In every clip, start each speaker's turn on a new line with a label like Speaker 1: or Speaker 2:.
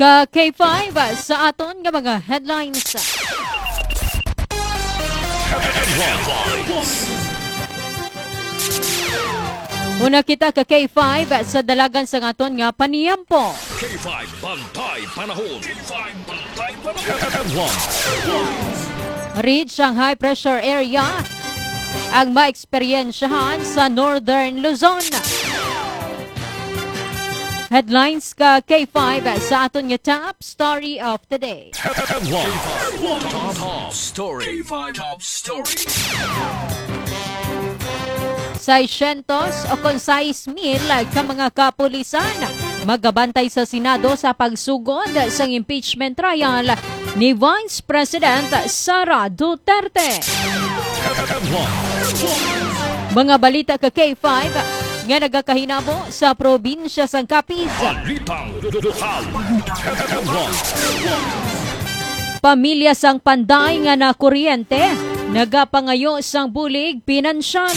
Speaker 1: ka K5 sa aton nga mga headlines. Una kita ka K5 sa dalagan sa aton nga paniyampo.
Speaker 2: K5 Bantay Panahon. K5 Bantay Panahon.
Speaker 1: Reach ang high pressure area ang maeksperiensyahan sa Northern Luzon. Headlines ka K5 sa aton nga top story of the day.
Speaker 2: Top story. K5 Top Story.
Speaker 1: 600 o kung 6,000 ka mga kapulisan magabantay sa Senado sa pagsugod sa impeachment trial ni Vice President Sara Duterte. Mga balita ka K5 nga nagakahinabo sa probinsya sang Capiz.
Speaker 2: Balitang lokal.
Speaker 1: Pamilya sang Panday nga na kuryente nagapangayo sang bulig pinansyal.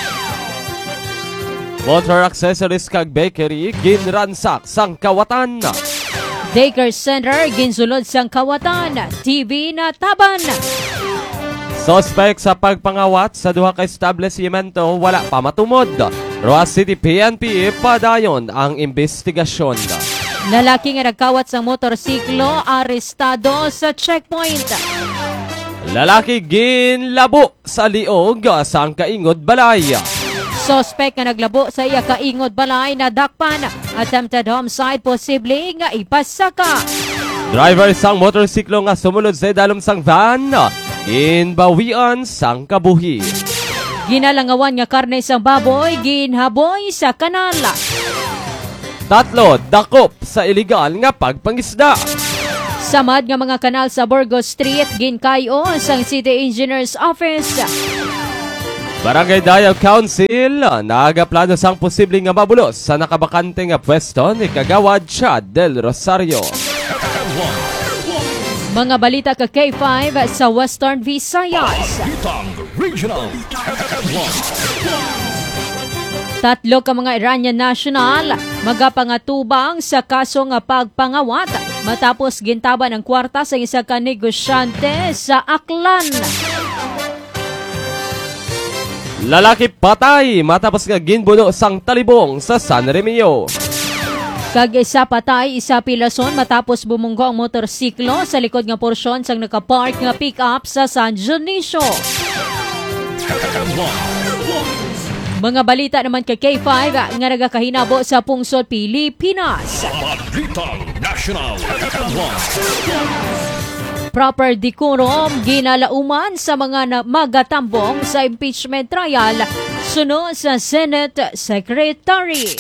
Speaker 3: Motor accessories kag bakery ginransak sang kawatan.
Speaker 1: Daycare Center ginsulod sang kawatan. TV na taban.
Speaker 3: Suspect sa pagpangawat sa duha ka establishmento wala pa matumod. Roa City PNP padayon ang investigasyon.
Speaker 1: Lalaki nga nagkawat sa motorsiklo arestado sa checkpoint.
Speaker 3: Lalaki ginlabo sa liog sang kaingod balay.
Speaker 1: Suspect nga naglabo sa iya kaingod balay na dakpan. Attempted homicide posible nga ipasaka.
Speaker 3: Driver sang motorsiklo nga sumunod sa dalom sang van ginbawian sang kabuhi.
Speaker 1: Ginalangawan nga karne sang baboy ginhaboy sa kanala.
Speaker 3: 3 dakop sa iligal nga pagpangisda.
Speaker 1: Samad nga mga kanal sa Burgos Street ginkayo sang City Engineers Office.
Speaker 3: Barangay Dayaw Council nagaplano sang posibleng nga mabulos sa nakabakante nga pwesto ni Kagawad Chad del Rosario.
Speaker 1: Mga balita ka K5 sa Western Visayas.
Speaker 2: Balitang Regional.
Speaker 1: 3 ka mga Iranian national magapangatubang sa kaso nga pagpangawat matapos gintaban ang kwarta sa isa ka negosyante sa Aklan.
Speaker 3: Lalaki patay matapos nga ginbuno sang talibong sa San Remio.
Speaker 1: Kag isa patay, isa pilason matapos bumunggo ang motorsiklo sa likod nga porsyon sang nakapark nga pick-up sa San Dionisio. Mga balita naman kay K5 nga nagakahinabo sa pungsod Pilipinas.
Speaker 2: Balitang National.
Speaker 1: Proper decorum ginalauman sa mga magatambong sa impeachment trial sunod sa Senate Secretary.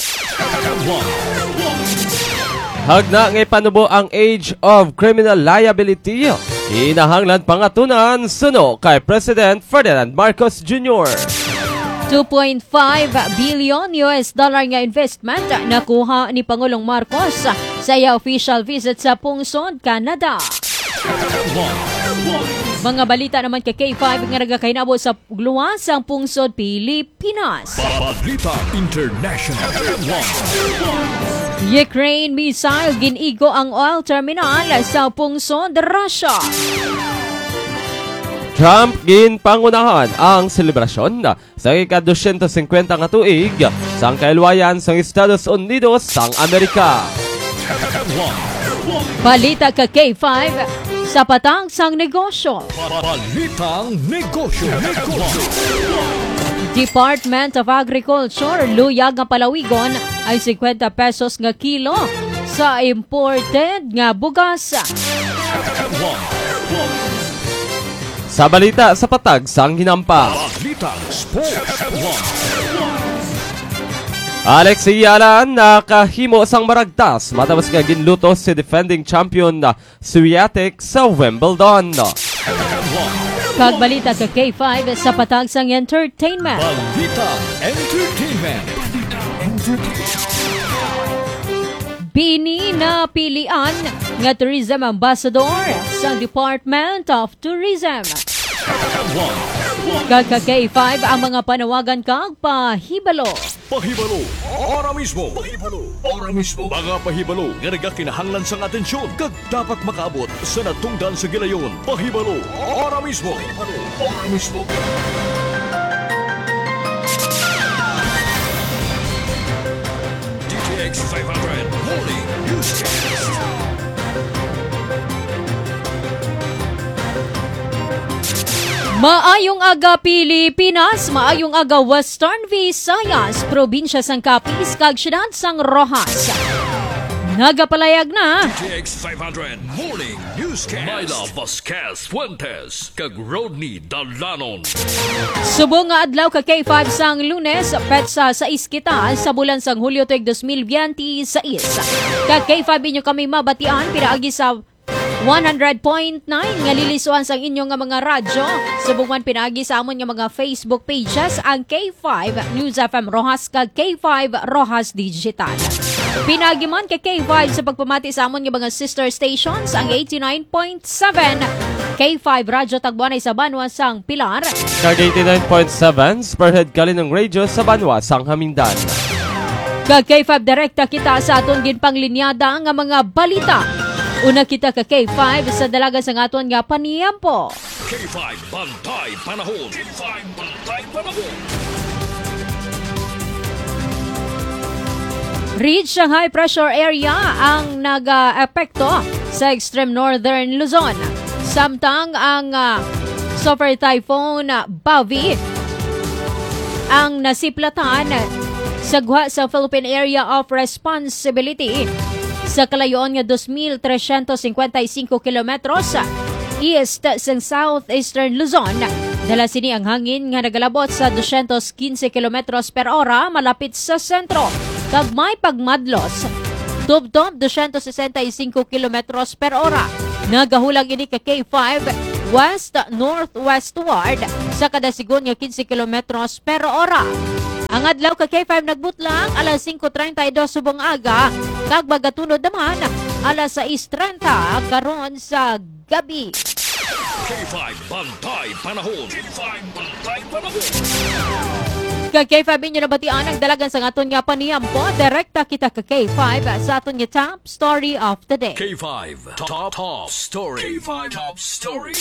Speaker 3: Hagna nga ipanubo ang age of criminal liability. Hinahanglan pangatunan suno kay President Ferdinand Marcos Jr.
Speaker 1: 2.5 billion US dollar nga investment nakuha ni Pangulong Marcos sa iya official visit sa Pungsod, Canada. Mga balita naman kay K5 nga nagakahinabo sa luwas ang Pungsod, Pilipinas.
Speaker 2: Balita International.
Speaker 1: Ukraine missile ginigo ang oil terminal sa Pungsod, Russia.
Speaker 3: Trump ginpangunahan ang selebrasyon sa ika-250 nga tuig sang kailwayan sang Estados Unidos sang Amerika.
Speaker 1: Balita ka K5 sa patang sang negosyo.
Speaker 2: Balitang Negosyo.
Speaker 1: Department of Agriculture luyag nga palawigon ay 50 pesos nga kilo sa imported nga bugas.
Speaker 3: Sa balita sa patag sang hinampa.
Speaker 2: Balitang Sports.
Speaker 3: Alex Iyalan nakahimo sang maragtas matapos nga ginluto si defending champion na Swiatek sa Wimbledon.
Speaker 1: Kag balita ka K5 sa patag sang entertainment.
Speaker 2: Balitang Entertainment.
Speaker 1: Bini na pilian nga tourism ambassador sa Department of Tourism. Kag K5 ang mga panawagan kag pahibalo.
Speaker 2: Pahibalo, ora mismo. Ora mismo. Mga pahibalo, nga nagakinahanglan sang atensyon, kag dapat makaabot sa natungdan sa gilayon. Pahibalo, ora mismo. Ora mismo. DTX 500 Morning Newscast.
Speaker 1: Maayong aga Pilipinas, maayong aga Western Visayas, probinsya sang Capiz, kag syudad sang Rojas. Nagapalayag na
Speaker 2: DTX 500 Morning Newscast. Myla Vasquez Fuentes, kag Rodney Dalanon.
Speaker 1: subong nga adlaw ka K5 sang Lunes, petsa sa iskita sa bulan sang Hulyo tuig 2026. Kag K5 inyo kami mabatian pinaagi sa 100.9 nga lilisuan sang inyo nga mga radyo. Subong man pinaagi sa amon nga mga Facebook pages ang K5 News FM Rojas kag K5 Rojas Digital. Pinagi man kay K5 sa pagpamati sa amon nga mga sister stations ang 89.7 K5 Radyo Tagbuanay sa Banwa sang Pilar.
Speaker 3: Kag 89.7 Spearhead Kalinong Radio sa Banwa sang Hamindan.
Speaker 1: Kag K5 direkta kita sa aton ginpanglinyada nga mga balita. Una kita ka K5 sa dalaga sang aton nga paniyampo.
Speaker 2: K5 Bantay Panahon. K5 Bantay Panahon.
Speaker 1: Ridge ang high pressure area ang nag-epekto sa extreme northern Luzon. Samtang ang Super Typhoon Bavi ang nasiplatan sa guha sa Philippine Area of Responsibility sa kalayoon nga 2,355 kilometros east sa southeastern Luzon. Dala sini ang hangin nga nagalabot sa 215 kilometros per ora malapit sa sentro. Kag may pagmadlos, tubtob 265 kilometros per ora. Nagahulang ini ka K5 west-northwestward sa kada sigon nga 15 kilometros per ora. Ang adlaw ka K5 nagbutlang alas 5:32 subong aga, kag magatunod naman alas 6:30 karon sa gabi.
Speaker 2: K5 Bantay Panahon. K5 Bantay Panahon.
Speaker 1: Kag K5 inyo nabatian ang dalagan sa aton nga paniyampo. Direkta kita ka K5 sa aton nga top story of the day.
Speaker 2: K5 Top Story. K5 Top Story.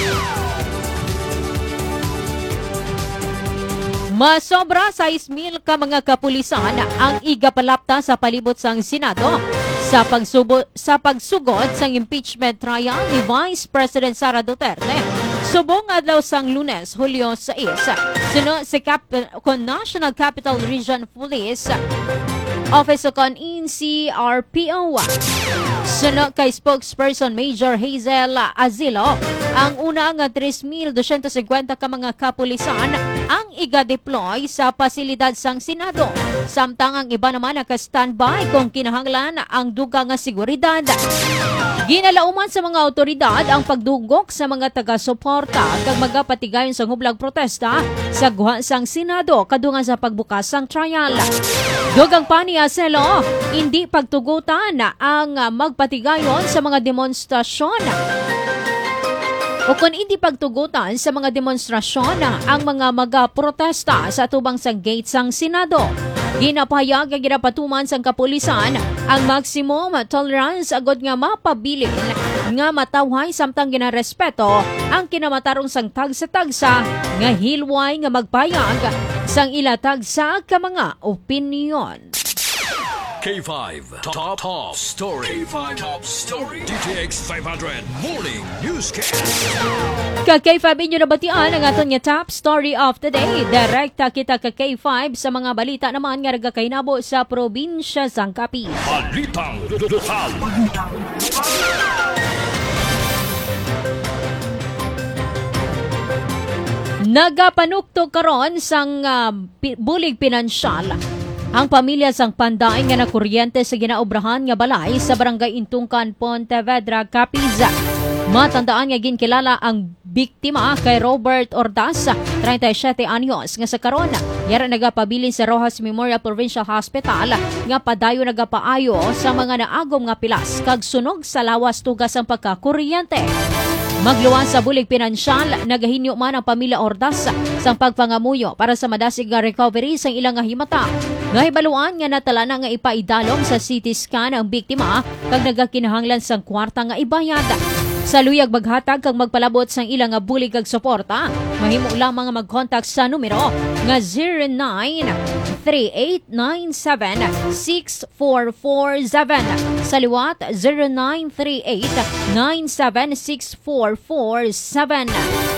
Speaker 1: Masobra 6,000 ka mga kapulisan ang igapalapta sa palibot sang Senado sa pagsugod sang impeachment trial ni Vice President Sara Duterte. Subong adlaw sang Lunes, Hulyo 6, suno si National Capital Region Police Office kon NCRPO. Suno kay spokesperson Major Hazel Azilo, ang una nga 3,250 ka mga kapulisan ang iga-deploy sa pasilidad sang Senado. Samtang ang iba naman naka-standby kung kinahanglan ang dugang nga seguridad. Ginalauman sa mga otoridad ang pagdugok sa mga taga-suporta kag magapatigayon sa hublag protesta sa guha sang Senado kadungan sa pagbukas sang trial. Dugang pa ni Acelo, hindi pagtugutan ang magpatigayon sa mga demonstrasyon. O kung hindi pagtugutan sa mga demonstrasyon ang mga magaprotesta sa tubang sa gate sang Senado. Ginapahayag ang ginapatuman sang kapulisan ang maximum tolerance agod nga mapabilin nga matawhay samtang ginarespeto ang kinamatarong sang tagsa-tagsa nga hilway nga magpayag sang ilatag sa ka mga opinyon.
Speaker 2: K5 Top Story. K5 Top Story. DTX 500 Morning Newscast.
Speaker 1: Kag K5 inyo nabatian ang aton nga top story of the day. Direkta kita kag K5 sa mga balita naman nga nagakainabo sa probinsya sang Capiz.
Speaker 2: Balitang lokal.
Speaker 1: Nagapanukto karon sang bulig pinansyal ang pamilya sang Panday nga nakuryente sa ginaobrahan nga balay sa barangay Intungkan, Pontevedra, Capiz. Matandaan nga ginkilala ang biktima kay Robert Ordaz, 37 anyos, nga sa karon yara nagapabilin sa Rojas Memorial Provincial Hospital nga padayo nagapaayo sa mga naagom nga pilas kag sunog sa lawas tugas ang pagkakuryente. Magluwas sa bulig pinansyal, nagahinyo man ang pamilya Ordas sang pagpangamuyo para sa madasig nga recovery sang ilang nga himata. Nahibaluan nga natala na nga ipaidalom sa CT scan ang biktima kag nagakinahanglan sang kwarta nga ibayad. Sa luyag maghatag kag magpalabot sang ilang nga bulig kag suporta, mahimo lamang nga mag-contact sa numero nga 0938976447. Sa liwat 0938976447.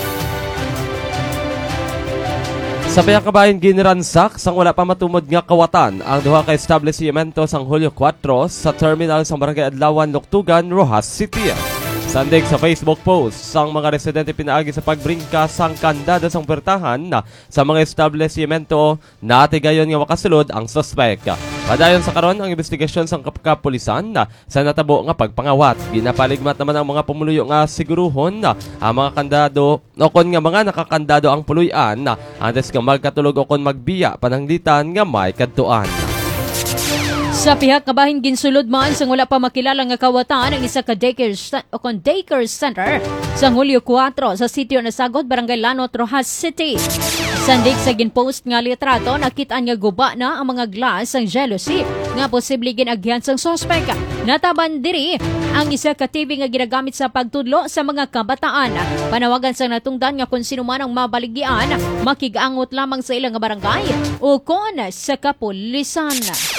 Speaker 3: Sa piyakabahin ginransak sang wala pa matumod nga kawatan ang duha ka establishmento sang Hulyo 4 sa terminal sa Barangay Adlawan, Luktugan, Rojas City. Sandig sa Facebook post sang mga residente pinaagi sa pagbringka sang kandada sang pertahan sa mga establishmento na tigayon nga makasulod ang suspect. Padayon sa karon ang investigasyon sang kapulisan sa natabo nga pagpangawat. Ginapaligmat naman ang mga pumuluyo nga siguruhon ang mga kandado o kon nga mga nakakandado ang puluyan antes nga magkatulog o kon magbiya pananglitan nga may kadtuan.
Speaker 1: Sa pihak kabahin ginsulod man sang wala pa makilala nga kawatan ang isa ka daycare center sa Hulyo 4 sa sitio na Sagot, Barangay Lanot, Rojas City. Sandig sa ginpost nga litrato, nakitaan nga guba na ang mga glass ang jealousy nga posible ginagyan sang sospek. Nataban diri ang isa ka TV nga ginagamit sa pagtudlo sa mga kabataan. Panawagan sa natungdan nga kung sino man ang mabaligyan, makigaangot lamang sa ilang barangay o kon sa kapulisan.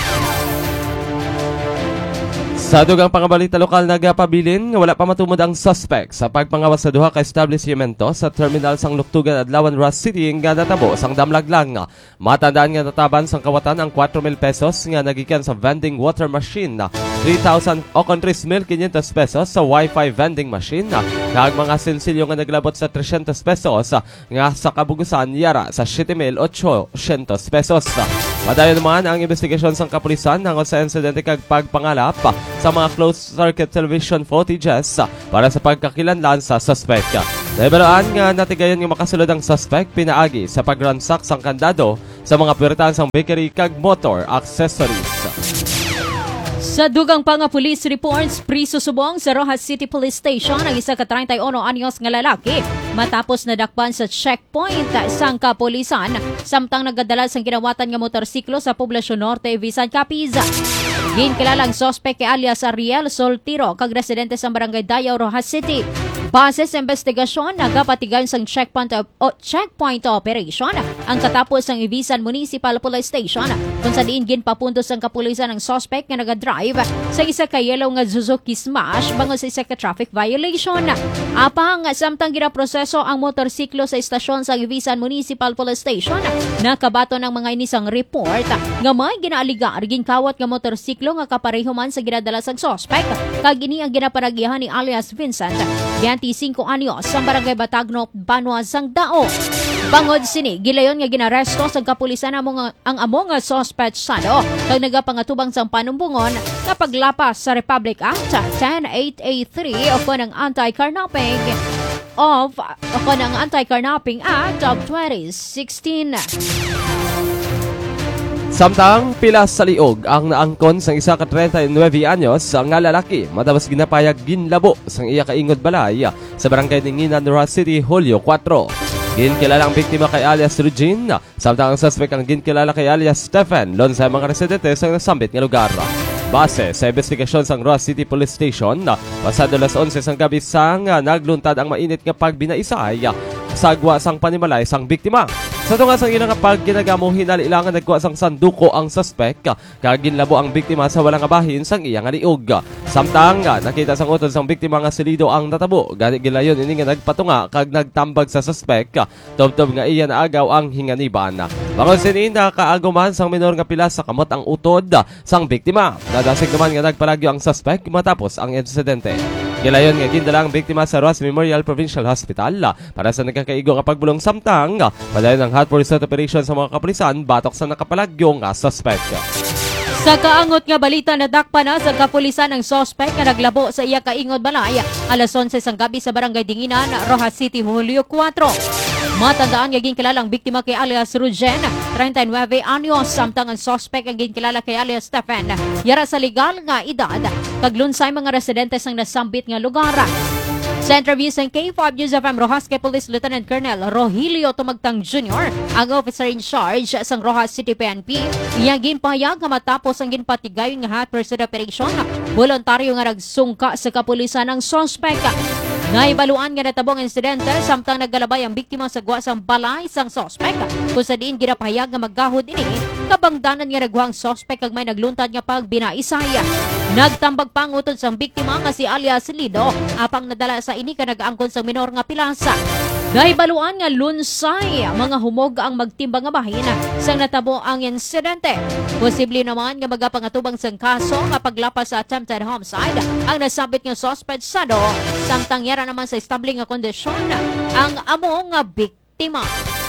Speaker 3: Sa dugang pangabalita lokal nagapabilin nga wala pa matumod ang suspect sa pagpangawas sa duha ka establishmento sa terminal sang Luktugan, Adlawan, Rojas City nga natabo sang damlaglang. Matandaan nga nataban sang kawatan ang 4,000 pesos nga nagikan sa vending water machine, 3,000 o 3,500 pesos sa wifi vending machine, kag mga sensilyo nga naglabot sa 300 pesos nga sa kabugusan yara sa 7,800 pesos. Padayon naman ang investigasyon sang kapulisan hango sa insidente kag pagpangalap sa mga closed-circuit television footages para sa pagkakilanlan sa suspect. Nahibalaan nga natigayon nga makasulod ang suspect pinaagi sa pagransak sang kandado sa mga puwertahan sang bakery kag motor accessories.
Speaker 1: Sa dugang pa nga police reports, priso subong sa Rojas City Police Station ang isa ka 31 anyos nga lalaki matapos nadakpan sa checkpoint sang kapulisan samtang nagadala sang ginawatan nga motorsiklo sa Poblacion Norte, Visan Capiz. Ginkilalang sospek kay alias Ariel Soltiro kag residente sa Barangay Dayaw, Rojas City. Base sa investigasyon, nagapatigan sang checkpoint operation ang katapos ng Ibisan Municipal Police Station kung sa diin ginpapuntos ang kapulisan ng suspect nga nagadrive sa isa ka yellow nga Suzuki Smash bango sa isa ka traffic violation. Apang samtang ginaproseso ang motorsiklo sa istasyon sa Ibisan Municipal Police Station, nakabato ng mga inisang report nga may ginaaligar ginkawat nga motorsiklo nga kapareho man sa ginadala sang suspect kag ini ang ginapanagihan ni alias Vincent 25 anyos sa Barangay Batagno, Banwa, sang Dao. Bangod sini, gilayon nga ginaresto sa kapulisan ang among sospetsado kag nagapangatubang sang panumbungon nga paglapas sa Republic Act 10883 o ng Anti-Carnapping Act of 2016.
Speaker 3: Samtang pilas sa liog ang naangkon sang isa ka 39 anyos nga lalaki matapos ginapayag ginlabo sang iya kaingod balay sa Barangay Dinginan, Rojas City, Hulyo 4. Ginkilalang biktima kay alias Regine, samtang ang suspect ang ginkilala kay alias Stephen lon sa mga residente sa nasambit nga lugar. Base sa investigasyon sang Rojas City Police Station, pasado las 11 sang gabi sang nagluntad ang mainit nga pagbinaisay sagwa sang panimalay sang biktima. Sa tunga sang ilang kapag ginagamo hinalilangan nagkuha sang sanduko ang suspect kag ginlabo ang biktima sa walang abahin sang iyang liog. Samtang nakita sang utod sang biktima nga silido ang natabo, gani gilayon ini nga nagpatunga kag nagtambag sa suspect tubtob nga iya naagaw ang hinganiban. Bangon sini nakaaguman sang minor nga pilas sa kamot ang utod sang biktima. Nadasig naman nga nagpalagyo ang suspect matapos ang insidente. Gilayon nga gindala ang biktima sa Rojas Memorial Provincial Hospital para sa nagkakaigo nga pagbulong samtang padayon ang hot pursuit operation sa mga kapulisan batok sa nakapalagyo nga suspect.
Speaker 1: Sa kaangot nga balita, nadakpa na sa kapulisan ang suspect nga naglabo sa iya kaingod balay alas 11 sang gabi sa Barangay Dinginan, Rojas City, Hulyo 4. Matandaan nga ginkilalang biktima kay alias Rujen, 39 anyos, samtang ang suspect ang ginkilala kay alias Stephen, yara sa legal nga edad, kaglunsay mga residente sang nasambit nga lugar. Sa interview sa K5 News FM Rojas kay Police Lieutenant Colonel Rogelio Tumagtang Jr., ang officer in charge sa Rojas City PNP, iya ginpahayag nga matapos ang ginpatigayon nga hot pursuit operation, voluntaryo nga nagsungka sa kapulisan ang suspect. Naibaluan nga natabong insidente samtang naggalabay ang biktima sa guwasang balay sang suspect. Kung sa diin ginapahayag nga maggahod ini, kabangdanan nga nagwang suspect kag may nagluntad nga pagbinaisaya. Nagtambag pang utod sang biktima nga si alias Lido, apang nadala sa ini ka nag-angkon sa minor nga pilasa. Naibaluan nga lunsay mga humog ang magtimbang nga bahin sang natabo ang insidente. Posible naman nga magapangatubang sang kaso nga paglapas sa attempted homicide ang nasabit nga suspect sado, samtang yara naman sa estable nga kondisyon ang amo nga biktima.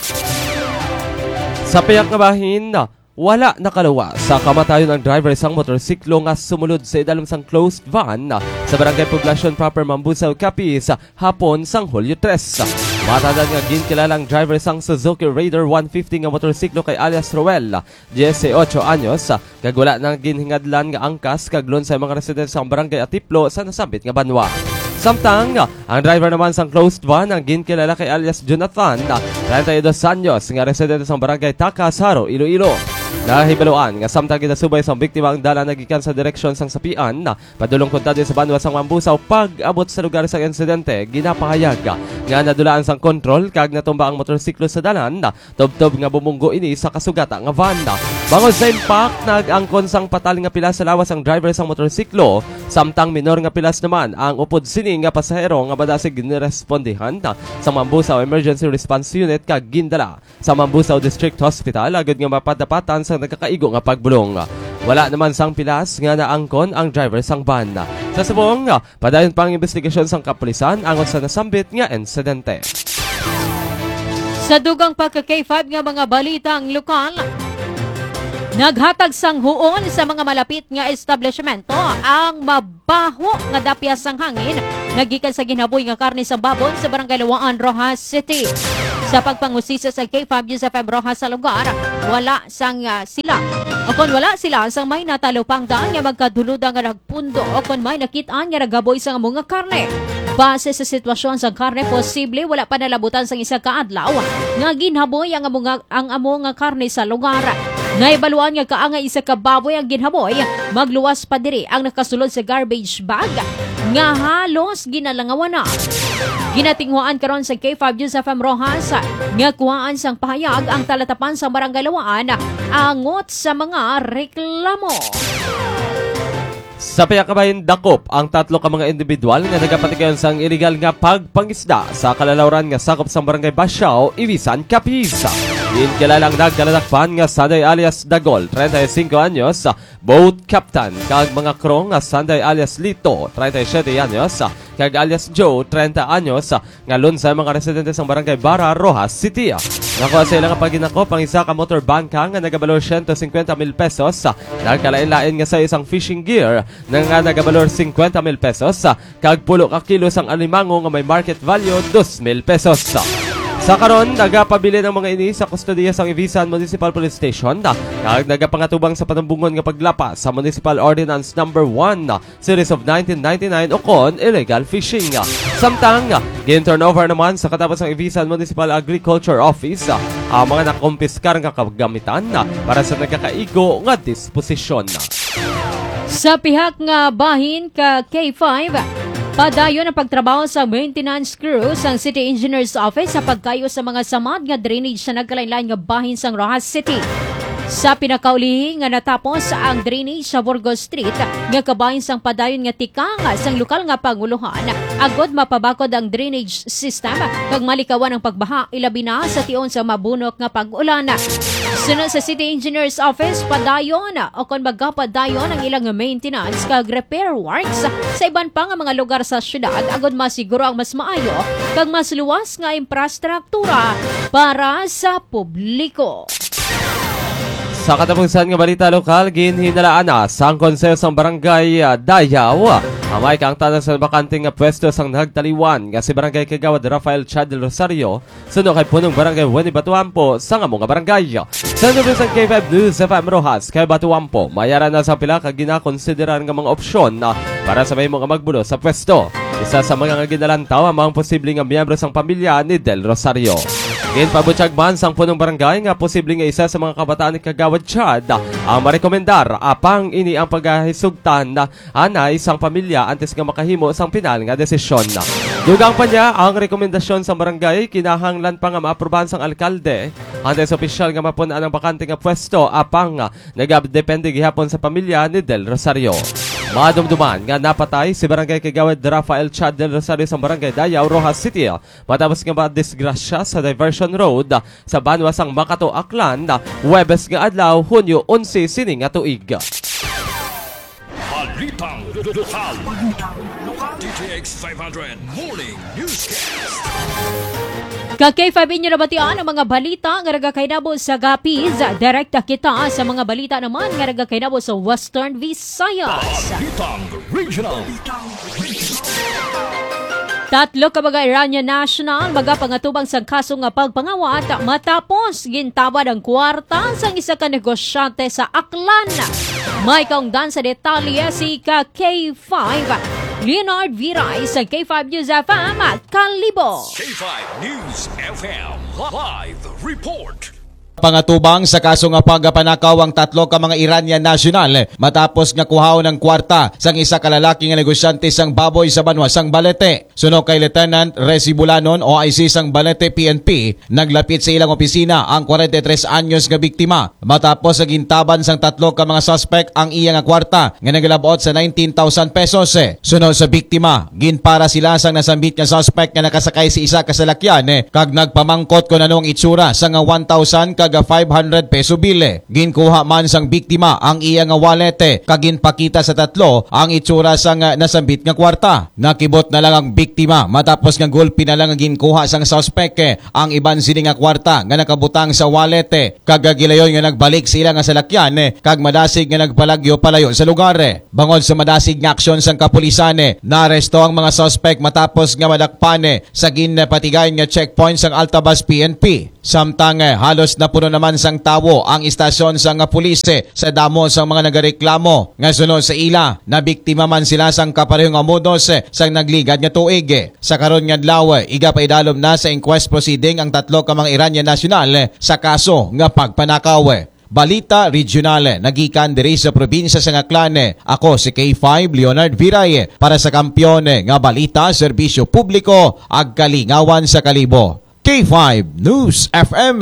Speaker 3: Sa piyak nga bahin, wala nakalawa sa kamatayon ang driver sang motorsiklo nga sumulod sa idalom sang closed van sa Barangay Poblacion Proper Mambusaw, Capiz hapon sang Hulyo 3. Matandang nga ginkilalang driver sang Suzuki Raider 150 nga motorsiklo kay alias Roel, 18 anyos, kag wala nang ginhingadlan nga angkas kag lon sa mga residente sang Barangay Atiplo sa nasabit nga banwa. Samtang, ang driver naman sang closed van ang ginkilala kay alias Jonathan, 32 anyos, nga residente sang Barangay Takasaro, Iloilo. Nahibaluan nga samtang ginasubay sang biktima ang dala nagikan sa direksyon sang sapian, padulong kontado sa banwa sang Mambusaw pag-abot sa lugar sang insidente, ginapahayag nga nadulaan sang kontrol kag natumba ang motorsiklo sa dalan, tob-tob nga bumunggo ini sa kasugata nga van. Bangod sa impact, nag-angkon sang patal nga pilas sa lawas ang driver sang motorsiklo, samtang minor nga pilas naman ang upod sini nga pasahero nga badasig ginirespondihan sa Mambusaw Emergency Response Unit kag gindala sa Mambusaw District Hospital agad nga mapadapatan sa nagkakaigo nga pagbulong. Wala naman sang pilas nga naangkon ang driver sang van. Sa subong, padayon pang investigasyon sang kapulisan angon sa nasambit nga insidente.
Speaker 1: Sa dugang pagka-K5 nga mga balitang lokal, naghatag sang huon sa mga malapit nga establishmento ang mabaho nga dapyas sang hangin nagikan sa ginaboy nga karne sa babon sa Barangay Lawaan, Rojas City. Sa pagpangusisa sa K5 News FM Rojas sa lugar, wala sang sila. O kung wala sila, sang may natalupang daan nga magkaduludan nga nagpundo o kung may nakitaan nga nagaboy sa mga karne. Base sa sitwasyon sa karne, posible wala pa nalabutan sang isa kaadlaw nga ginhaboy ang amo nga karne sa lugar. Naibaluan nga kaangay isa ka baboy ang ginhaboy, magluwas pa diri ang nakasulod sa garbage bag nga halos ginalangawan na. Ginatinghuan karon sa K5 News FM Rojas nga kuhaan sang pahayag ang talatapan sa Barangay Lawaan angot sa mga reklamo.
Speaker 3: Sa payakabahin dakop ang tatlo ka mga individual nga nagapatigayon sang illegal nga pagpangisda sa kalalawran nga sakop sa Barangay Basiao, Ibisan, Capiz. Kilalang nagdaladakpan nga Sanday alias Dagol, 35 anyos, boat captain, kag mga krong nga Sanday alias Lito, 37 anyos, kag alias Joe, 30 anyos, nga lun sa mga residente sa Barangay Bara, Rojas City. Nakuha sa ilang paginakop ang isa ka motor banka nga nagabalor 150,000 pesos, nagkalain-lain nga sa isang fishing gear na nga nagabalor 50,000 pesos, kag 10 ka kilo sang alimango nga may market value 2,000 pesos. Sa karon, nagapabili ng mga ini sa kustodiya sa Ibisan Municipal Police Station kag nagapangatubang sa panambungon nga paglapa sa Municipal Ordinance No. 1 Series of 1999 o kon illegal fishing. Samtang, gin-turnover naman sa katapos ng Ibisan Municipal Agriculture Office ang mga nakumpiskar nga kagamitan para sa nagkakaigo nga disposisyon.
Speaker 1: Sa pihak nga bahin ka K5, padayon ang pagtrabaho sa maintenance crew sa City Engineer's Office sa pagkayo sa mga samad nga drainage sa nagkalain-lain nga bahin sa Rojas City. Sa pinakaulihi nga natapos ang drainage sa Burgos Street nga kabahin sang padayon nga tikang sang lokal nga panguluhan, agod mapabakod ang drainage system kag malikawan ang pagbaha ilabi na sa tion sa mabunok nga pag-ulan. Sunod sa City Engineer's Office, padayon o kung magpadayon ang ilang maintenance kag repair works sa iban pa nga mga lugar sa syudad agod masiguro ang mas maayo kag mas luwas nga infrastruktura para sa publiko.
Speaker 3: Sa katapusan nga balita lokal, ginhinalaan na sang konseyo sang Barangay Dayaw. Amay kang tanang sa bakanting nga pwesto sang nagtaliwan nga si Barangay Kagawad Rafael Chad del Rosario suno kay punong Barangay Wenny Batuampo sa nga mga barangay. Sa nubis ang K5 News FM Rojas kay Batuampo, mayara na sa pila ka ginakonsideran nga mga opsyon para sa may mga magbulo sa pwesto. Isa sa mga ginalantaw ang mga posibleng miyembro sang pamilya ni Del Rosario. Ginpabutyag man sang punong barangay nga posibleng isa sa mga kabataan ni Kagawad Chad ang marekomendar apang ini ang paghisugtan na anay sang pamilya antes nga makahimo sang pinal nga desisyon. Dugang pa niya ang rekomendasyon sa barangay kinahanglan pa nga maaprobahan sang alkalde antes opisyal nga mapunan ang bakante nga pwesto apang nagdepende gihapon sa pamilya ni Del Rosario. Madumduman nga napatay si Barangay Kagawad Rafael Chad Del Rosario sa Barangay Dayaw, Rojas City matapos nga madisgrasya sa diversion road sa banwasang Makato, Aklan Huwebes nga adlaw, Hunyo 11 sining nga tuig.
Speaker 2: Balitang lokal. DTX 500 Morning Newscast.
Speaker 1: Kag-K5 inyo nabatian ang mga balita nga nagakainabo sa Gapiz. Direkta kita sa mga balita naman nga nagakainabo sa Western Visayas.
Speaker 2: Balitang Regional.
Speaker 1: Tatlo ka mga Iranian national magapangatubang sa kaso nga pagpangawat matapos gintawad ang kwarta sa isa ka negosyante sa Aklan. May kaungdan sa detalye si K5 Leonard Viray sa K5 News FM Kalibo.
Speaker 2: K5 News FM Live Report.
Speaker 4: Pangatubang sa kaso nga pagpanakaw ang tatlo ka mga Iranian national matapos nga kuhaw ng kwarta sang isa ka lalaki nga negosyante sang baboy sa banwasang Balete. Suno kay Lieutenant Resi Bulanon o IC sang Balete PNP, naglapit sa ilang opisina ang 43 anyos nga biktima matapos sa gintaban sang tatlo ka mga suspect ang iya nga kwarta nga nagalabot sa 19,000 pesos. Suno sa biktima, ginpara sila sang nasambit nga suspect nga nakasakay si isa ka salakyan kag nagpamangkot ko nanong itsura sa nga 1,000 kaga 500 peso bile. Ginkuha man sang biktima ang iya nga wallet kag ginpakita sa tatlo ang itsura sang nasambit nga kwarta. Nakibot na lang ang biktima matapos nga gulpi na lang ang ginkuha sang suspect ang iban sini nga kwarta nga nakabutang sa wallet kag gilayon nga nagbalik sa ila nga salakyan kag madasig nga nagpalagyo palayo sa lugar. Bangod sa madasig nga aksyon sang kapulisan, naaresto ang mga suspect matapos nga madakpan sa ginpatigayon nga checkpoint sang Altabas PNP. Samtang halos na puno naman sang tawo ang istasyon sang pulis sa damo sang mga nagareklamo nga sunod sa ila na biktima man sila sang kaparehong amudos sang nagligad nga tuig. Sa karon nga adlaw, iga pa idalom na sa inquest proceeding ang tatlo ka mga Iranian national sa kaso nga pagpanakaw. Balita Regional, nagikan diri sa probinsya sa Aklan. Ako si K5 Leonard Viray para sa Kampiyon nga Balita Serbisyo Publiko ag Kalingawan sa Kalibo. K5 News FM.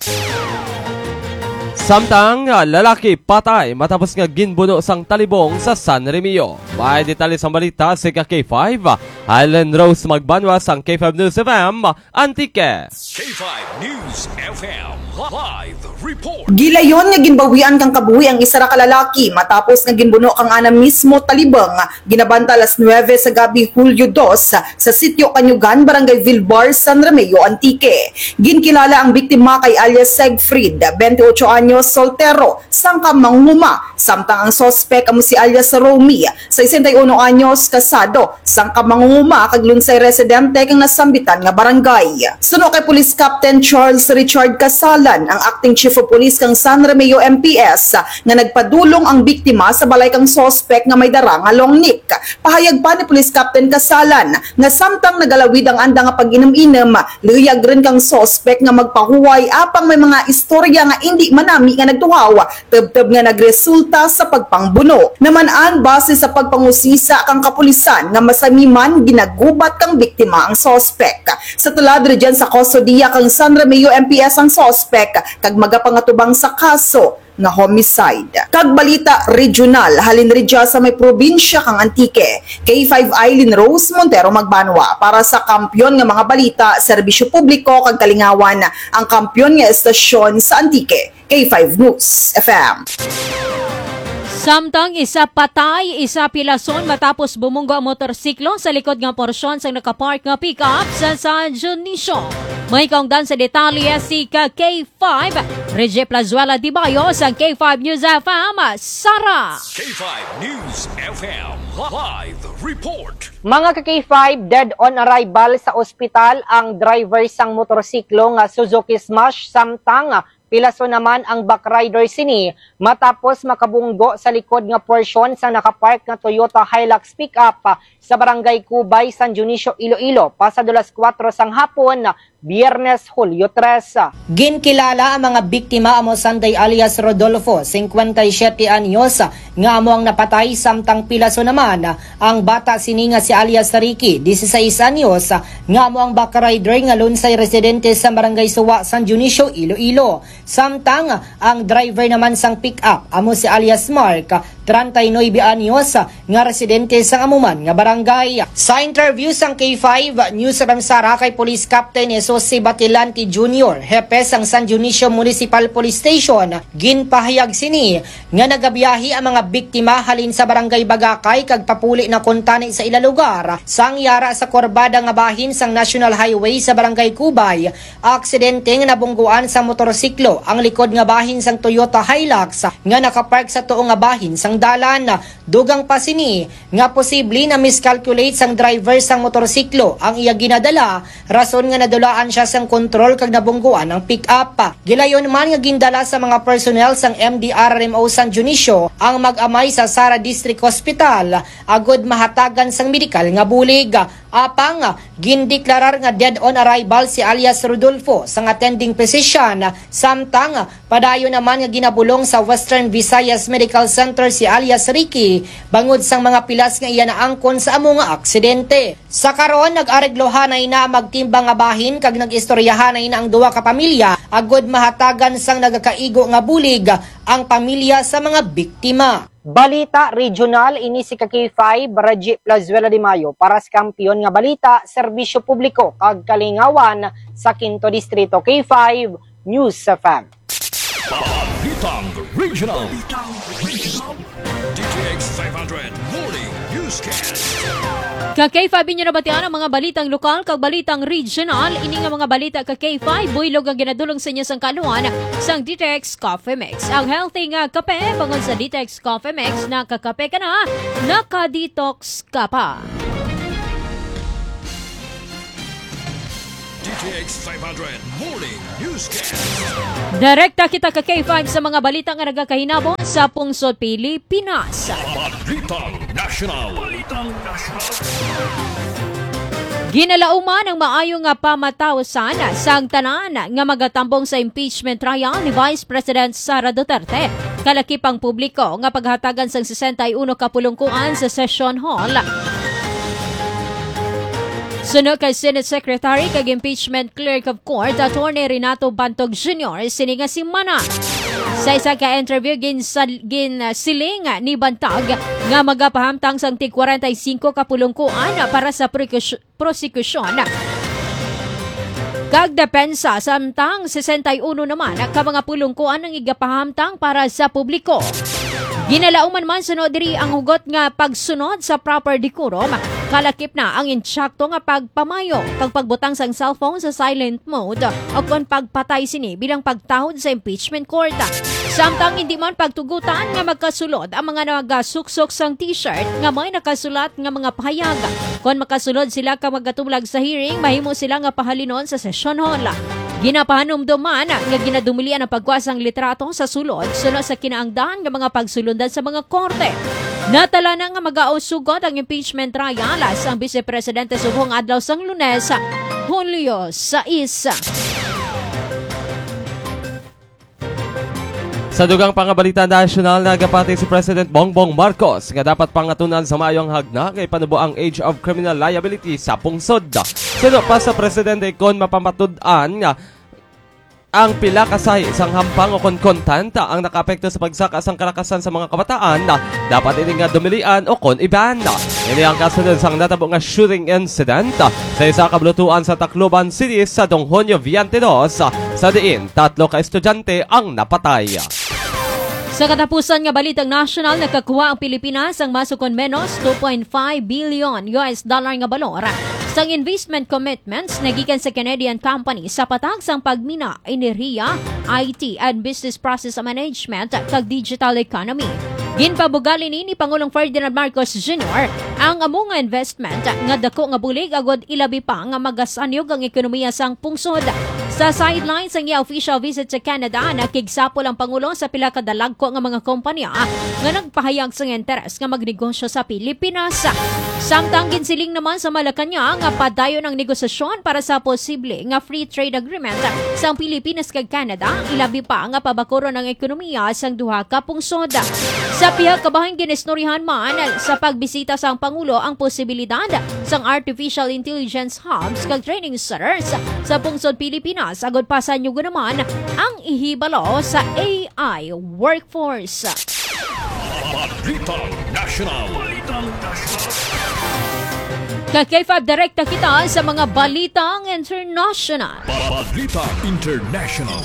Speaker 3: Samtang lalaki patay matapos nga ginbuno sang talibong sa San Remio. May detalye sa balita si K5 Highland Rose magbanwa sang K5 News FM Antique.
Speaker 2: K5 News FM Live Report.
Speaker 5: Gilayon nga ginbawian kang kabuhi ang isa ra ka lalaki matapos nga ginbuno kang ana mismo talibang ginabanta alas 9 sa gabi Hulyo 2 sa sitio Kanyugan, Barangay Vilbar, San Remio, Antique. Ginkilala ang biktima kay alias Segfried, 28 anyos, soltero, sangkam manghuma, samtang ang sospek amo si alias Romy, 61 anyos, kasado, sangkam manghuma kag lunsay residente kang nasambitan nga barangay. Suno kay Police Captain Charles Richard Casalan, ang acting chief of police kang San Remio MPS nga nagpadulong ang biktima sa balay kang sospek nga may dara nga longnik. Pahayag pa ni Police Captain Casalan nga samtang nagalawid ang anda nga pag-inom-inom, luyag rin kang sospek nga magpahuway apang may mga istorya nga hindi manami nga nagtuhaw, teb-teb nga nagresulta sa pagpangbuno. Naman-an base sa pagpangusisa kang kapulisan nga masamiman ginagubat kang biktima ang sospek. Sa tulad rin sa kustodiya kang San Remio MPS ang sospek kag magapangatubang sa kaso nga homicide. Kag balita regional, halin ridya sa may probinsya kang Antique. K5 Eileen Rose Montero magbanwa para sa Kampiyon nga mga balita, serbisyo publiko kag Kalingawan, ang Kampiyon nga estasyon sa Antique. K5 News FM.
Speaker 1: Samtang isa patay, isa pilason matapos bumunggo ang motorsiklo sa likod nga porsyon sa nakapark nga pick-up sa San Dionisio. May kaungdan sa detalye si K5 Reggie Plazuela Dibayo sa K5 News FM Sara.
Speaker 2: K5 News FM Live Report.
Speaker 6: Mga ka-K5, dead on arrival sa ospital ang driver sang motorsiklo nga Suzuki Smash samtang Pilaso naman ang back rider sini matapos makabunggo sa likod nga porsyon sa nakapark nga Toyota Hilux pickup sa Barangay Cubay, San Dionisio, Iloilo, pasado alas 4 sang hapon, Biyernes, Hulyo 3. Ginkilala ang mga biktima amo Sanday alias Rodolfo, 57 anyos, nga amo ang napatay, samtang Pilaso naman ang bata sini nga si alias Ricky, 16 anyos, nga amo ang back rider nga lunsay residente sa Barangay Suwa, San Dionisio, Iloilo. Samtang ang driver naman sang pick-up amo si alias Mark, 39 anyos, nga residente sa amuman nga barangay. Sa interview sang K5 News Ramsara kay Police Captain Jose Batilanti Jr., hepe sang San Dionisio Municipal Police Station, ginpahayag sini nga nagabiyahi ang mga biktima halin sa Barangay Bagakay kag papuli na kuntani sa ila lugar sang yara sa korbada nga bahin sang National Highway sa Barangay Cubay. Aksidente nga nabungguan sa motorsiklo ang likod nga bahin sang Toyota Hilux nga nakapark sa tuong nga bahin sang dalan. Dugang pa sini nga posible na miscalculate sang driver sang motorsiklo ang iya ginadala, rason nga nadulaan siya sang kontrol kag nabungguan ang pick-up. Gilayon man nga gindala sa mga personnel sang MDRMO San Dionisio ang mag-amay sa Sara District Hospital agod mahatagan sang medikal nga bulig. Apang gindeklarar nga dead on arrival si alias Rodolfo sang attending physician, samtang padayon naman nga ginabulong sa Western Visayas Medical Center si alias Ricky bangod sang mga pilas nga iya naangkon sa amo nga aksidente. Sa karon nag-areglohanay na magtimbang nga bahin kag nag-istoryahanay na ang duwa ka pamilya agod mahatagan sang nagakaigo nga bulig ang pamilya sa mga biktima. Balita Regional, ini si K5 Raji Plazuela de Mayo para sa kampiyon nga balita, serbisyo publiko kag kalingawan sa 5th Distrito. K5 News FM.
Speaker 2: Balitang Regional. DTX 500 Morning Newscast.
Speaker 1: Ka-K5 inyo nabatian ang mga balitang lokal kag balitang regional. Ini nga mga balita ka-K5 buylog ang ginadulong sa inyo sang kaluan sang Ditex Coffee Mix. Ang healthy nga kape bangon sa Ditex Coffee Mix, nakakape ka na, naka-detox ka pa.
Speaker 2: DTX 500 Morning Newscast.
Speaker 1: Direkta kita ka-K5 sa mga balita nga nagakahinabo sa pungsod Pilipinas.
Speaker 2: Balitang National.
Speaker 1: Ginalauman ang maayo nga pamatawsan sang tanan nga magatambong sa impeachment trial ni Vice President Sara Duterte. Kalakipang publiko nga paghatagan sang 61 ka pulungkuan sa Session Hall. Sunod kay Senate Secretary kag Impeachment Clerk of Court, Attorney Renato Bantog Jr., sininga si Mana. Sa isa ka interview, siling ni Bantag nga magapahamtang sang tig 45 kapulungkuan para sa prosecution. Kag depensa, samtang 61 naman ka mga pulungkuan ang igapahamtang para sa publiko. Ginalauman man sunod diri ang hugot nga pagsunod sa proper decorum, kalakip na ang insyakto nga pagpamayo, pagbutang sang cellphone sa silent mode o kon pagpatay sini bilang pagtahod sa impeachment court. Samtang hindi man pagtugutan nga magkasulod ang mga nagasuksok sang t-shirt nga may nakasulat nga mga pahayag. Kon makasulod sila ka magatulag sa hearing, mahimo sila nga pahalinon sa session hall. Ginapahanumduman nga ginadumilian ang pagkuasang litrato sa sulod sunod sa kinaangdahan nga mga pagsulundan sa mga korte. Natala na nga mag-ausugot ang impeachment trial sa Vice Presidente subong adlaw sang Lunes, Hulyo 6.
Speaker 3: Sa dugang pangabalita national, nagapati si President Bongbong Marcos nga dapat pangatunan sa mayong hagna kay panubo ang age of criminal liability sa pungsod. Sino pa sa Presidente kon mapamatud-an nga ang pila kasay isang hampang o konkontant ang nakapekto sa pagsaka sang kalakasan sa mga kabataan na dapat ini nga dumilian o kon iban. Ini ang kasunod sang natabo nga shooting incident sa isa ka blutuan sa Tacloban City sa Hunyo 22 sa diin 3 ka estudyante ang napatay.
Speaker 1: Sa katapusan nga balitang national, nakakuha ang Pilipinas ang masukon menos 2.5 billion US dollar nga balor sang investment commitments nagikan sa Canadian company sa patag sang pagmina, enerhiya, IT and business process management kag digital economy. Ginpabugali ni Pangulong Ferdinand Marcos Jr. ang among nga investment nga dako nga bulig agod ilabi pa nga magasanyog ang ekonomiya sang pungsod. Sa sidelines ang iya official visit sa Canada, nakigsapol ang Pangulo sa pila ka dalagko nga mga kompanya nga nagpahayag sa interes nga magnegosyo sa Pilipinas. Samtang ginsiling naman sa Malacañang nga padayon ang negosasyon para sa posible nga free trade agreement sa Pilipinas kag Canada, ilabi pa nga pabakuro ng ekonomiya sang duha ka pungsod. Sa pihak kabahin ginistoryahan man sa pagbisita sa Pangulo ang posibilidad sang artificial intelligence hubs kag training centers sa pungsod Pilipinas. Agod pa sa Nyugo naman ang ihibalo sa AI workforce.
Speaker 2: Balitang National.
Speaker 1: Ka-K5 direkta kita sa mga balitang international.
Speaker 2: Balitang International.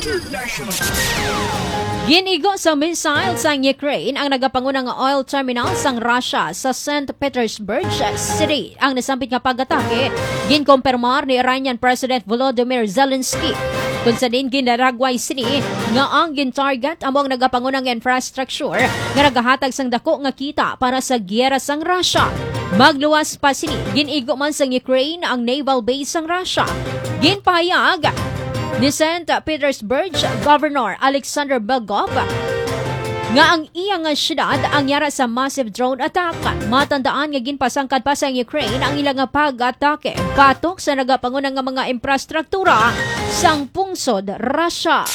Speaker 1: Ginigo sa missile sang Ukraine ang nagapangunang oil terminal sang Russia sa St. Petersburg City. Ang nasampit nga pag-atake, ginkompirmar ni Iranian President Volodymyr Zelensky. Kung sa din ginaragway sini nga ang gintarget among nagapangunang infrastructure nga nagahatag sang dako nga kita para sa giyera sang Russia. Magluwas pa sini, ginigo man sang Ukraine ang naval base sang Russia. Ginpahayag ni St. Petersburg Governor Alexander Belgov nga ang iya nga syudad ang yara sa massive drone attack. Matandaan nga ginpasangkad pa sa Ukraine ang ilang nga pag-atake patok sa nagapangunang nga mga infrastruktura sang pungsod Russia.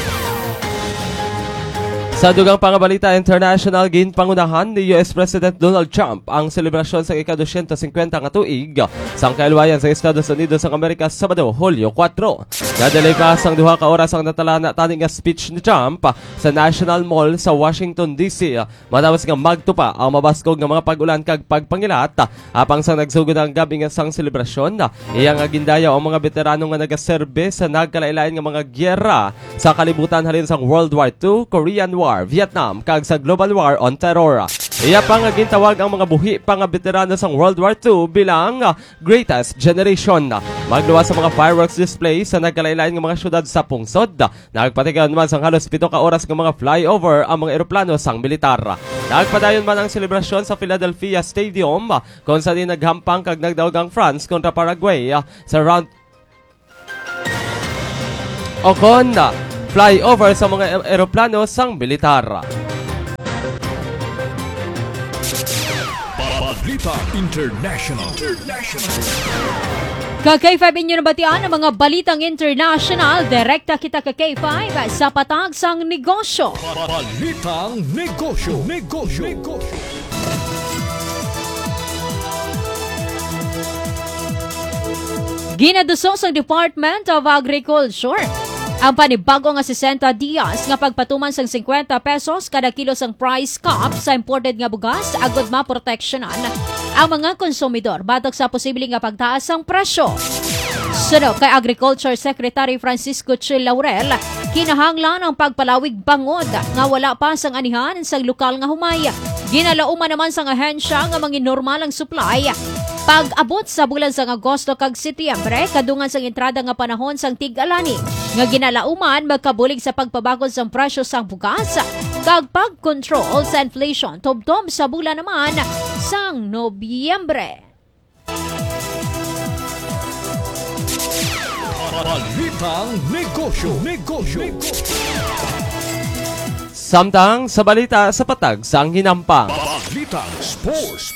Speaker 3: Sa dugang pangabalita international, ginpangunahan ni US President Donald Trump ang selebrasyon sa ika-250 nga tuig sang kailwayan sa Estados Unidos ng Amerika Sabado, Hulyo 4. Nadalay pa sang duha ka oras ang natalana tani nga speech ni Trump sa National Mall sa Washington DC. Matapos nga magtupa ang mabaskog nga mga pag-ulan kag pagpangilat apang sang nagsugod ang gabi nga sang selebrasyon. Iya nga gindayaw ang mga veterano nga nagaserbe sa nagkalailain nga mga gyera sa kalibutan halin sang World War II, Korean War, Vietnam kag sa Global War on Terror. Iya pa nga gintawag ang mga buhi pa nga veterano sang World War II bilang Greatest Generation. Magluwas sa mga fireworks display sa nagkalailain nga mga syudad sa pungsod. Nagpatigan man sang halos 7 ka oras nga mga flyover ang mga eroplano sang militar. Nagpadayon man ang selebrasyon sa Philadelphia Stadium kung saan naghampang kag nagdaog ang France kontra Paraguay sa round Oconda flyover sa mga eroplano sang militar.
Speaker 2: Balitang International.
Speaker 1: Ka-K5 inyo nabatian ang mga balitang international. Direkta kita ka-K5 sa patag sang negosyo.
Speaker 2: Balitang Negosyo.
Speaker 1: Ginaduso sa Department of Agriculture ang panibago nga 60 dias nga pagpatuman sang 50 pesos kada kilo sang price cap sa imported nga bugas agod maproteksyonan ang mga konsumidor batok sa posibleng nga pagtaas sang presyo. Suno kay Agriculture Secretary Francisco Chil Laurel, kinahanglan ang pagpalawig bangod nga wala pa sang anihan sang lokal nga humay. Ginalauman naman sang ahensya nga mga normal ang supply. Pag-abot sa bulan sang Agosto kag Setyembre, kadungan sang entrada nga panahon sang tig-alani nga ginalauman magkabulig sa pagpabagod sang presyo sang bugas kag pag-control sa inflation tubtob sa bulan naman sang Nobyembre.
Speaker 2: Balitang Negosyo.
Speaker 3: Samtang sa balita sa patag sang hinampang.
Speaker 2: Balitang Sports.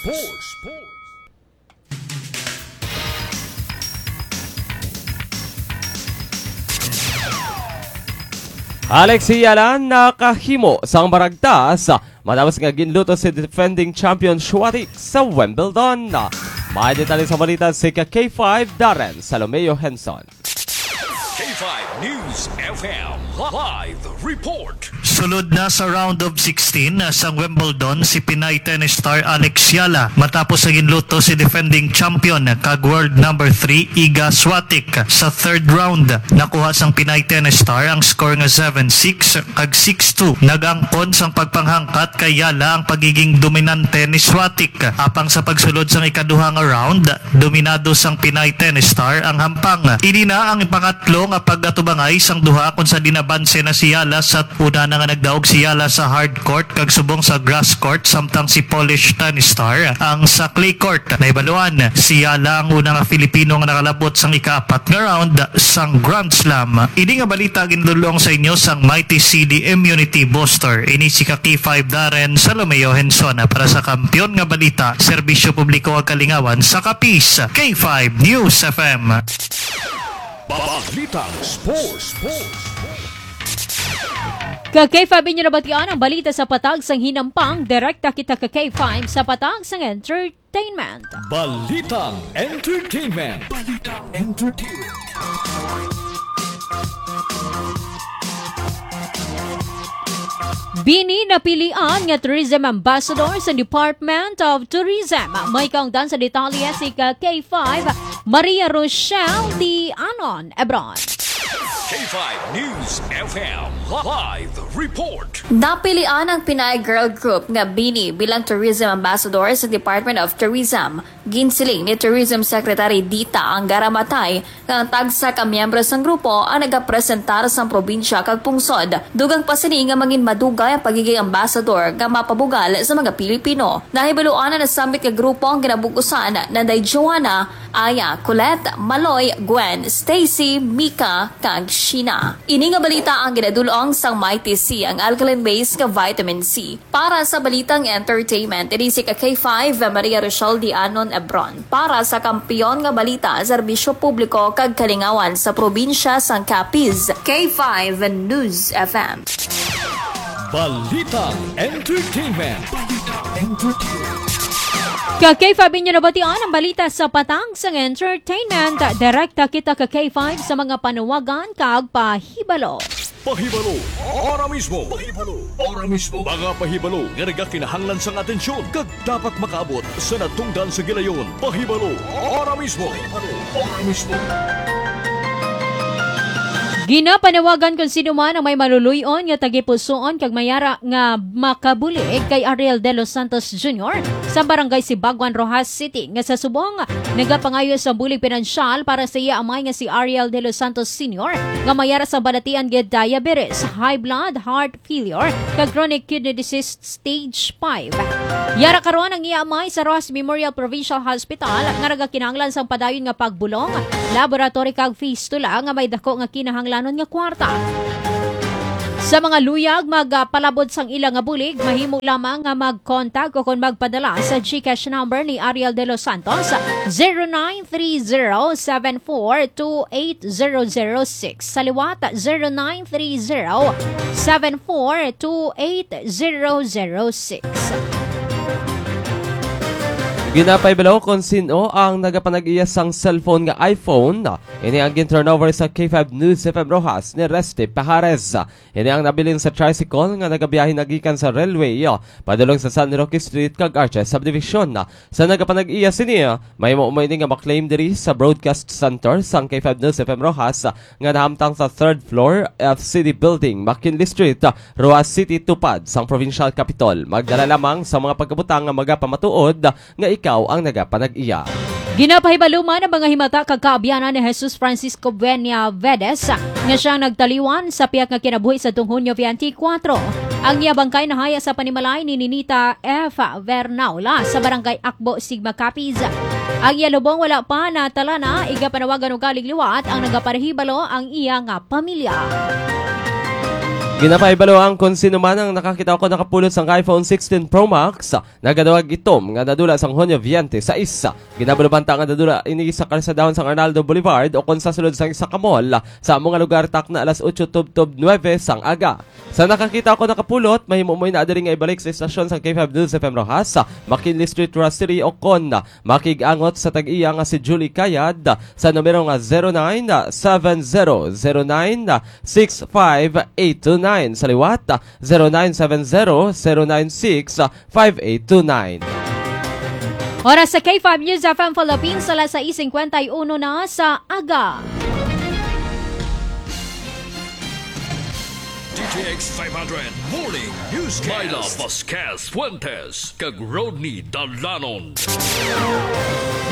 Speaker 3: Alexia Yalan nakahimo sang baragtas matapos nga ginluto si defending champion Swiatek sa Wimbledon. May detalye sa balita si K5 Darren Salomeo Henson.
Speaker 2: K5 News FM Live Report.
Speaker 7: Sulod na sa round of 16 sa Wimbledon si Pinay tennis star Alex Yala matapos sa ginluto si defending champion kag world number 3 Iga Swiatek. Sa third round nakuha sang Pinay tennis star ang score nga 7-6 kag 6-2. Nagangkon sang pagpanghangkat kay Yala ang pagiging dominante ni Swiatek. Apang sa pagsulod sang ikaduha nga round, dominado sang Pinay tennis star ang hampang. Ini na ang pangatlo nga pag-atubangay sang duha kung sa dinabanse na si Yala sa una na nga nga nagdaog si Yala sa hard court kag subong sa grass court samtang si Polish Tennis Star ang sa clay court. Naibaluan si Yala ang unang Filipino nga nakalabot sang ika-4 nga round sang Grand Slam. Ini nga balita ginlulong sa inyo sang Mighty CD Immunity Booster. Ini si K5 Darren Salomeo Henson para sa kampyon nga balita, serbisyo publiko ag kalingawan sa Kapis. K5 News FM.
Speaker 2: Balitang Sports.
Speaker 1: Ka-K5 inyo nabatian ang balita sa patag sang hinampang, direkta kita ka K5 sa patag sang entertainment.
Speaker 2: Balitang Entertainment.
Speaker 1: Bini napilian nga tourism ambassador sa Department of Tourism. May kaungdan sa detalye si K5 Maria Rochelle Di Anon Ebron.
Speaker 2: K5 News FM Live Report.
Speaker 8: Napilian ang Pinay Girl Group nga Bini bilang Tourism Ambassador sa Department of Tourism. Ginsiling ni Tourism Secretary Dita Angara Matay nga ang tagsa ka miyembro sang grupo ang nagapresentar sa probinsya kag pungsod. Dugang pa sini nga mangin madugay ang pagiging ambassador nga mapabugal sa mga Pilipino. Nahibaluan na summit ka grupo ang ginabugusan na day Joanna, Aya, Colette, Maloy, Gwen, Stacy, Mika, kag Sheena. Ini nga balita ang ginadulong sang Mighty C, ang alkaline-based nga vitamin C. Para sa balitang entertainment, ini si K5 Maria Rochelle Di Anon Ebron. Para sa kampiyon nga balita, serbisyo publiko kag kalingawan sa probinsya sang Capiz. K5 News FM.
Speaker 2: Balitang Entertainment.
Speaker 1: Ka-K5 inyo nabatian ang balita sa patang sang entertainment. Direkta kita ka K5 sa mga panawagan kag pahibalo.
Speaker 2: Pahibalo, ora mismo. Mga pahibalo, nga nagakinahanglan sang atensyon, kag dapat makaabot sa natungdan sa gilayon. Pahibalo, ora mismo.
Speaker 1: Ginapanawagan kung sino man ang may maluluyon nga tagipusoon kag mayara nga makabulig kay Ariel De Los Santos Jr. sa barangay Sibaguan, Rojas City nga sa subong nagapangayo sa bulig pinansyal para sa iya amay nga si Ariel De Los Santos Sr. nga mayara sa balatian nga diabetes, high blood, heart failure kag chronic kidney disease stage 5. Yara karon ang iya amay sa Rojas Memorial Provincial Hospital nga nagakinahanglan sang padayon nga pagbulong, laboratory kag fistula nga may dako nga kinahanglan nga kwarta. Sa mga luyag magpalabot sang ilang nga bulig, mahimo lamang nga mag-contact o kung magpadala sa GCash number ni Ariel De Los Santos 0930-7428-006. Sa liwat 0930-7428-006.
Speaker 3: Ginapay balaw kung sino ang nagapanag-iya sang cellphone nga iPhone. Ini ang gin-turnover sa K5 News FM Rojas ni Resty Pajares. Ini ang nabilin sa tricycle nga nagabiyahin nagikan sa railway padulong sa San Roque Street kag Arches Subdivision. Sa nagapanag-iya sini, may umuini nga maklaim diri sa Broadcast Center sang K5 News FM Rojas nga nahamtang sa 3rd floor FCD Building, McKinley Street, Rojas City, Tupad sang Provincial Capital. Magdala lamang sa mga pagkabutang nga magapamatuod nga ikaw ang nagapanag-iya.
Speaker 1: Ginapahibaluman ang mga himata kag kaabyanan ni Jesus Francisco Buena Vedes nga siyang nagtaliwan sa piyak nga kinabuhi sa Hunyo 24. Ang iya bangkay nahaya sa panimalay ni Ninita F. Vernaula sa barangay Akbo, Sigma, Capiz. Ang iya lubong wala pa natala na igapanawagan og kalig-liwat ang nagaparehibalo ang iya nga pamilya.
Speaker 3: Ginapaibalo ang kung sino man ang nakakita ko nakapulot sang iPhone 16 Pro Max. Nagadawag itom nga nadula sang Hunyo 26. Ginabalubanta nga nadula ini sa kalsadahon sang Arnaldo Boulevard o kung sa sulod sang isa ka mall sa mga lugar tak na alas 8:09 sang aga. Sa nakakita ko nakapulot, mahimo mo na adiri nga ibalik sa estasyon sang K5 News FM Rojas, McKinley Street, Rojas City o kon makigangot sa tag-iya nga si Julie Kayad sa numero nga 0970096582 sa liwat 0970-096-5829.
Speaker 1: Oras sa K5 News FM Philippines, alas 6:51 na sa aga.
Speaker 2: DTX 500 Morning Newscast. Myla Vasquez Fuentes kag Rodney Dalanon.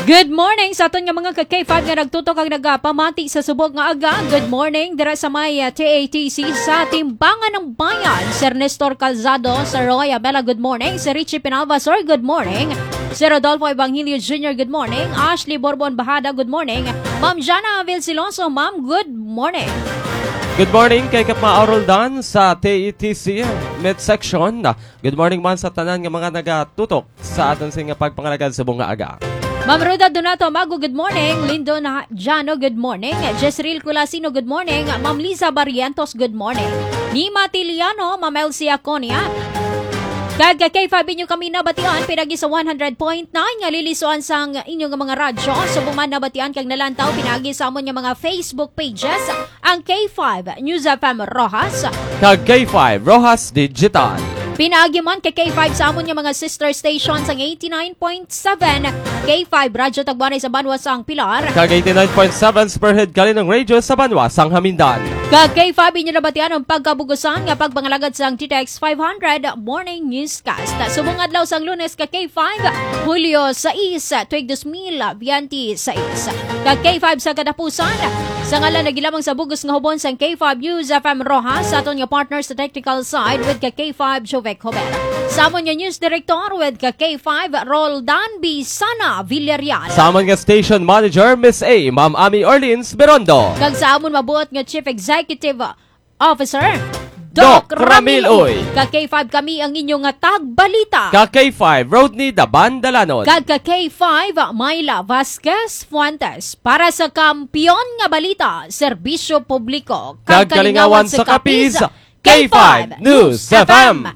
Speaker 1: Good morning sa aton nga mga ka-K5 nga nagtutok ang nagapamati sa subok nga aga. Good morning dira sa may TATC sa Timbangan ng Bayan. Sir Nestor Calzado sa Roy Abela, good morning. Si Richie Pinalvasor, good morning. Si Rodolfo Evangelio Jr., good morning. Ashley Borbon Bahada, good morning. Ma'am Jana Vilsiloso, ma'am, good morning.
Speaker 3: Good morning kay Kapma Aurol Dan sa TETC midsection. Good morning man sa tanan nga mga nagatutok sa aton sing pagpangalagad sa bunga aga.
Speaker 1: Ma'am Ruda Donato Mago, good morning. Lindo Jano, good morning. Jezreel Culasino, good morning. Ma'am Liza Barrientos, good morning. Nima Tiliano, Ma'am Elsie Aconia. Kag kay Fabi nyo kami nabatian, pinagi sa 100.9 nga lilisuan sang inyong mga radyo. So buman nabatian kag nalantaw, pinagi sa amon nga mga Facebook pages, ang K5 News FM Rojas.
Speaker 3: Kag K5 Rojas Digital.
Speaker 1: Pinaagi man kay K5 sa amon nga mga sister stations ang 89.7 K5 Radyo Tagbanay sa Banwa sang Pilar.
Speaker 3: Kag 89.7 Superhead Kalinong Radio sa Banwa sang Hamindan.
Speaker 1: Kag K5 inyo nabatian ang pagkabugusan nga pagpangalagad sang TTX 500 Morning Newscast. Subong adlaw sang Lunes kag K5 Hulyo 6 tuig 2026. Kag K5 sa kadapusan sa ngalan nagilamang sa bugos nga hubon sang K5 News FM Rojas sa aton nga partner sa technical side with kag K5 Jovec Hober. Sa amon nga news director with kag K5 Roldan B. Sana Villarreal.
Speaker 3: Sa amon nga station manager Miss A. Ma'am Ami Orleans Berondo.
Speaker 1: Kag sa amon mabuot nga Chief Executive Officer
Speaker 3: Doc Ramil Uy.
Speaker 1: Kag K5 kami ang inyong nga tagbalita.
Speaker 3: Kag K5 Rodney Daban Dalanon.
Speaker 1: Kag K5 Myla Vasquez Fuentes para sa kampiyon nga balita, serbisyo publiko.
Speaker 3: Kag kalingawan sa kapis, K5 News FM.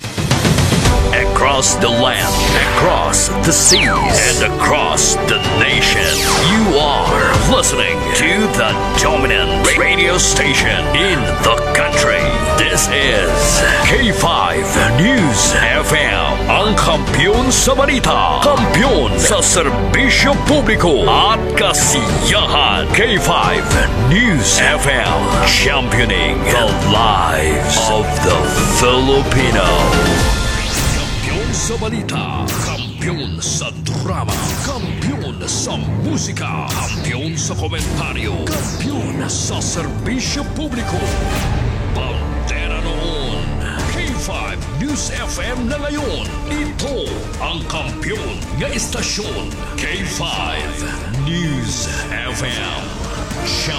Speaker 2: Across the land, across the seas, and across the nation, you are listening to the dominant radio station in the country. This is K5 News FM, ang kampiyon sa balita, kampiyon sa serbisyo publiko at kasiyahan. K5 News FM, championing the lives of the Filipino. Sa balita, kampiyon sa drama, kampiyon sa musika, kampiyon sa komentaryo, kampiyon sa serbisyo publiko. Pantera noon, K5 News FM na ngayon. Ito ang kampiyon nga istasyon, K5 News FM.